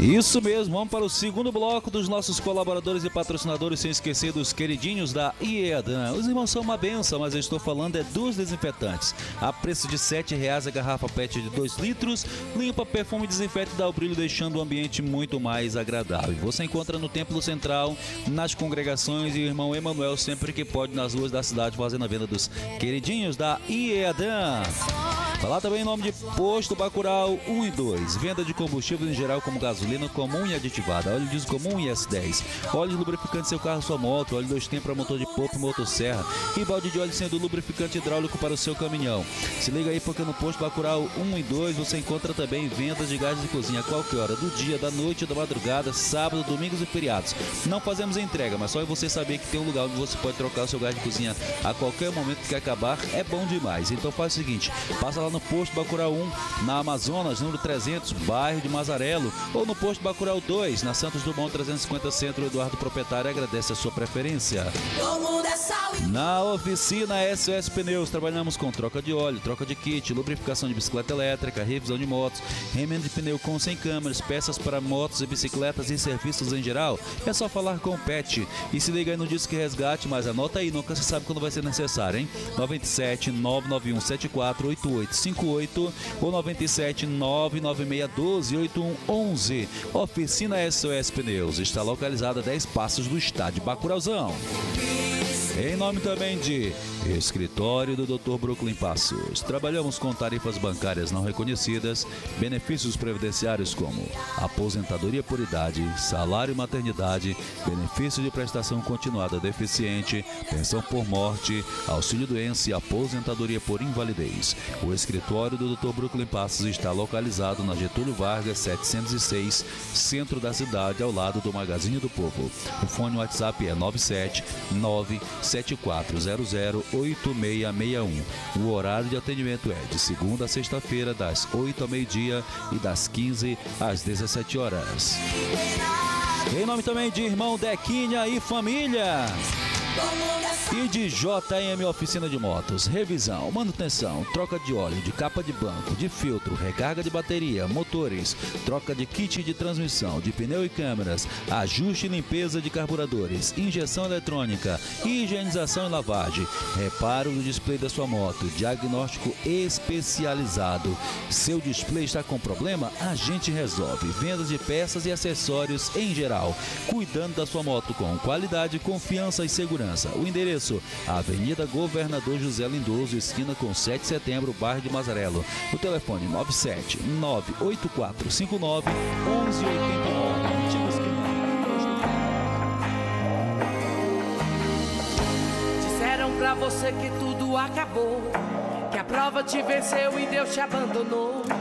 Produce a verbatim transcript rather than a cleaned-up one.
Isso mesmo, vamos para o segundo bloco dos nossos colaboradores e patrocinadores, sem esquecer dos queridinhos da Iedan. Os irmãos são uma benção, mas eu estou falando é dos desinfetantes. A preço de sete reais a garrafa P E T de dois litros, limpa, perfume e desinfeta e dá o brilho, deixando o ambiente muito mais agradável. Você encontra no Templo Central, nas congregações, e o irmão Emanuel sempre que pode nas ruas da cidade fazendo a venda dos queridinhos da Iedan. Falar também em nome de Posto Bacurau um e dois. Venda de combustíveis em geral como gasolina comum e aditivada, óleo diesel comum e S dez, óleo lubrificante seu carro, sua moto, óleo dois tempos para motor de polpa e motosserra e balde de óleo sendo lubrificante hidráulico para o seu caminhão. Se liga aí porque no Posto Bacurau um e dois você encontra também vendas de gás de cozinha a qualquer hora do dia, da noite, da madrugada, sábado, domingos e feriados. Não fazemos entrega, mas só é você saber que tem um lugar onde você pode trocar o seu gás de cozinha a qualquer momento que acabar, é bom demais. Então faz o seguinte, passa lá no Posto Bacurau um, na Amazonas, número trezentos, bairro de Mazarelo, ou no Posto Bacurau dois, na Santos Dumont trezentos e cinquenta Centro. Eduardo Proprietário agradece a sua preferência. Na oficina S O S Pneus, trabalhamos com troca de óleo, troca de kit, lubrificação de bicicleta elétrica, revisão de motos, remendo de pneu com sem câmeras, peças para motos e bicicletas e serviços em geral. É só falar com o Pet. E se liga aí no Disque Resgate, mas anota aí, nunca se sabe quando vai ser necessário, hein? nove sete nove nove um sete quatro oito oito cinco oito ou nove sete nove nove seis um dois oito um onze. Oficina S O S Pneus está localizada a dez passos do estádio Bacurauzão. Em nome também de Escritório do doutor Brooklyn Passos. Trabalhamos com tarifas bancárias não reconhecidas, benefícios previdenciários como aposentadoria por idade, salário maternidade, benefício de prestação continuada deficiente, pensão por morte, auxílio doença e aposentadoria por invalidez. O Escritório do doutor Brooklyn Passos está localizado na Getúlio Vargas setecentos e seis, centro da cidade, ao lado do Magazine do Povo. O fone WhatsApp é nove sete nove sete quatro zero zero oito seis seis um. O horário de atendimento é de segunda a sexta-feira, das oito ao meio-dia e das quinze às dezessete horas. Em nome também de irmão Dequinha e família. E de J M Oficina de Motos, revisão, manutenção, troca de óleo, de capa de banco, de filtro, recarga de bateria, motores, troca de kit de transmissão, de pneu e câmeras, ajuste e limpeza de carburadores, injeção eletrônica, higienização e lavagem, reparo do display da sua moto, diagnóstico especializado. Seu display está com problema? A gente resolve. Vendas de peças e acessórios em geral, cuidando da sua moto com qualidade, confiança e segurança. O endereço, Avenida Governador José Lindoso, esquina com sete de setembro, bairro de Mazarelo. O telefone nove sete nove oito quatro cinco nove um um oito nove. Disseram pra você que tudo acabou, que a prova te venceu e Deus te abandonou.